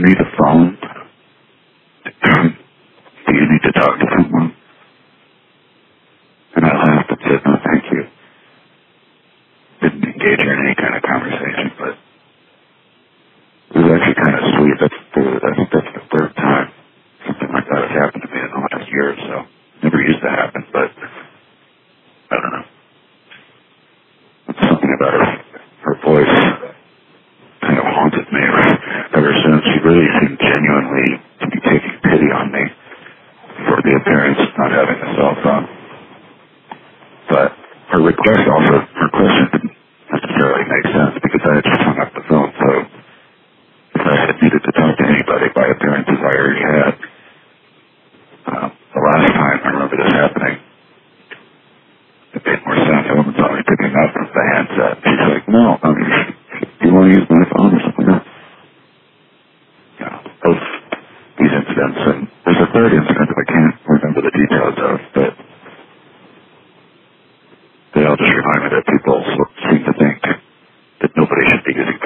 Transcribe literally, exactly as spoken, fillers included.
need a phone? Do you need to talk to someone? And I laughed and said, no, thank you. Didn't engage her in any kind of conversation, but it was actually kind of sweet. That's the, that's, that's the third time something like that has happened to me in the last year or so. Never used to happen, but I don't know. Something about her, her voice kind of haunted me ever since. She really seemed genuinely to be taking pity on me for the appearance of not having a cell phone. But her request also, her question didn't necessarily make sense because I had just hung up the phone, so if I had needed to talk to anybody by appearances I already had. Uh, the last time I remember this happening, it made more sense. I wasn't only picking up the handset. She's like, no, um, do you want to use my phone or something else? You know, both these incidents, and there's a third incident that I can't remember the details of, but they all just remind me that people seem to think that nobody should be using